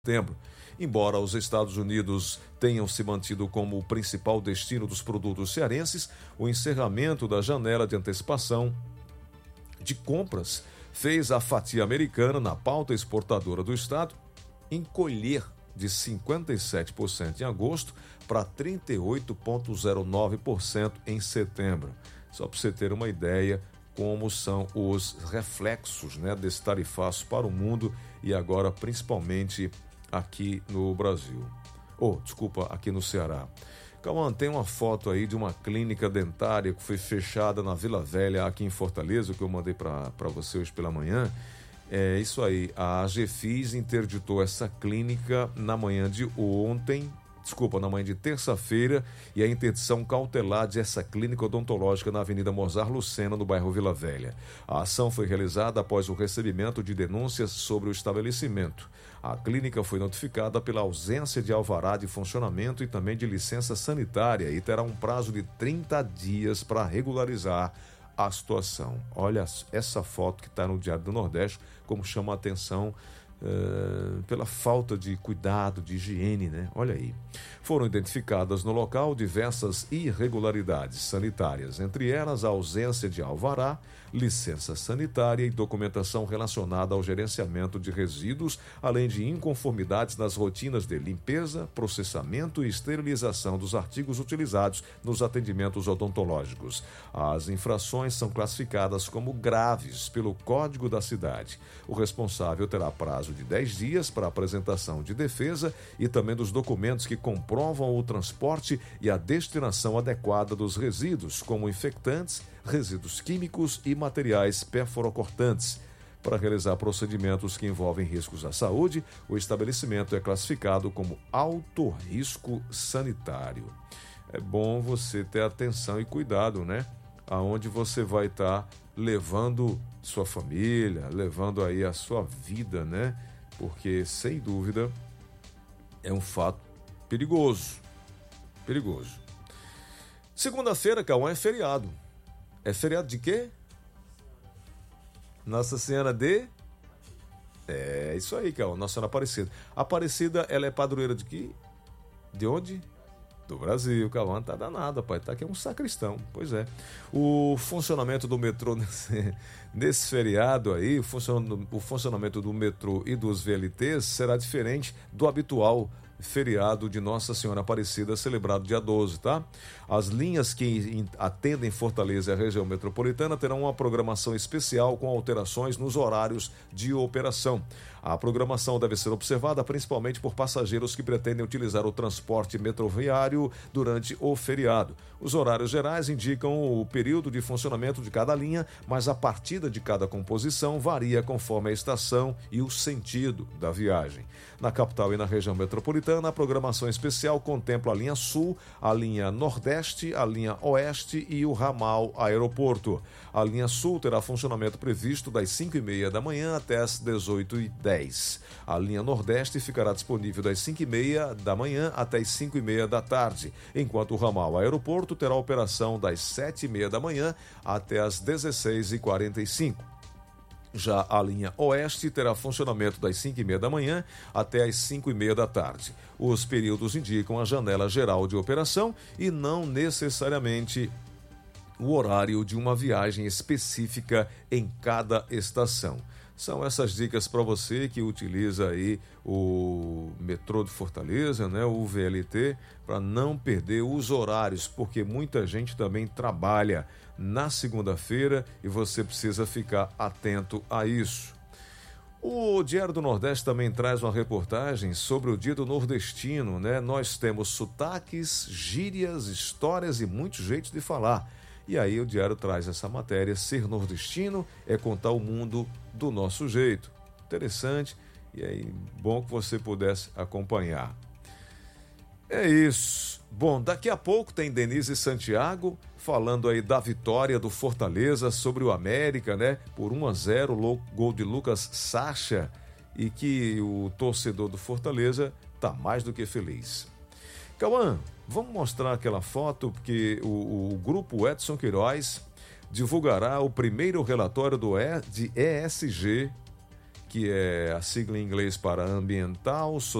setembro. Embora os Estados Unidos tenham se mantido como o principal destino dos produtos cearenses, o encerramento da janela de antecipação de compras fez a fatia americana na pauta exportadora do estado encolher de 57% em agosto para 38,09% em setembro. Só para você ter uma ideia como são os reflexos, desse tarifaço para o mundo e agora principalmente aqui no Brasil. Aqui no Ceará. Cauã, tem uma foto aí de uma clínica dentária que foi fechada na Vila Velha, aqui em Fortaleza, que eu mandei para você hoje pela manhã. É isso aí, a AGFIS interditou essa clínica na manhã de terça-feira, e a interdição cautelar dessa clínica odontológica na Avenida Mozar Lucena, no bairro Vila Velha. A ação foi realizada após o recebimento de denúncias sobre o estabelecimento. A clínica foi notificada pela ausência de alvará de funcionamento e também de licença sanitária e terá um prazo de 30 dias para regularizar a situação. Olha essa foto que está no Diário do Nordeste, como chama a atenção pela falta de cuidado, de higiene, Olha aí. Foram identificadas no local diversas irregularidades sanitárias, entre elas a ausência de alvará, licença sanitária e documentação relacionada ao gerenciamento de resíduos, além de inconformidades nas rotinas de limpeza, processamento e esterilização dos artigos utilizados nos atendimentos odontológicos. As infrações são classificadas como graves pelo Código da Cidade. O responsável terá prazo de 10 dias para apresentação de defesa e também dos documentos que comprovam o transporte e a destinação adequada dos resíduos, como infectantes, resíduos químicos e materiais perforocortantes. Para realizar procedimentos que envolvem riscos à saúde, o estabelecimento é classificado como alto risco sanitário. É bom você ter atenção e cuidado, aonde você vai estar levando sua família, levando aí a sua vida, Porque, sem dúvida, é um fato perigoso. Perigoso. Segunda-feira, Cauã, é feriado. É feriado de quê? Nossa Senhora de... É isso aí, Cauã, Nossa Senhora Aparecida. Aparecida, ela é padroeira de quê? De onde? Do Brasil. Cauã tá danado, pai. Tá aqui um sacristão. Pois é. O funcionamento do metrô nesse feriado aí, o funcionamento do metrô e dos VLTs será diferente do habitual feriado de Nossa Senhora Aparecida, celebrado dia 12, tá? As linhas que atendem Fortaleza e a região metropolitana terão uma programação especial com alterações nos horários de operação. A programação deve ser observada principalmente por passageiros que pretendem utilizar o transporte metroviário durante o feriado. Os horários gerais indicam o período de funcionamento de cada linha, mas a partida de cada composição varia conforme a estação e o sentido da viagem. Na capital e na região metropolitana, a programação especial contempla a linha Sul, a linha Nordeste, a linha Oeste e o ramal Aeroporto. A linha Sul terá funcionamento previsto das 5h30 da manhã até as 18h10. A linha Nordeste ficará disponível das 5h30 da manhã até as 5h30 da tarde, enquanto o ramal Aeroporto terá operação das 7h30 da manhã até as 16h45. Já a linha Oeste terá funcionamento das 5h30 da manhã até as 5h30 da tarde. Os períodos indicam a janela geral de operação e não necessariamente o horário de uma viagem específica em cada estação. São essas dicas para você que utiliza aí o metrô de Fortaleza, o VLT, para não perder os horários, porque muita gente também trabalha na segunda-feira e você precisa ficar atento a isso. O Diário do Nordeste também traz uma reportagem sobre o Dia do Nordestino, Nós temos sotaques, gírias, histórias e muitos jeitos de falar. E aí o Diário traz essa matéria: ser nordestino é contar o mundo do nosso jeito. Interessante, e aí bom que você pudesse acompanhar. É isso. Bom, daqui a pouco tem Denise Santiago falando aí da vitória do Fortaleza sobre o América, por 1-0, gol de Lucas Sacha, e que o torcedor do Fortaleza tá mais do que feliz. Cauã, vamos mostrar aquela foto, porque o grupo Edson Queiroz divulgará o primeiro relatório de ESG que é a sigla em inglês para ambiental,